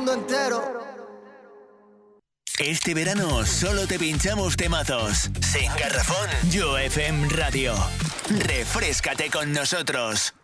mundo entero. Este verano solo te pinchamos temazos. Sin garrafón, Yo FM Radio. Refréscate con nosotros.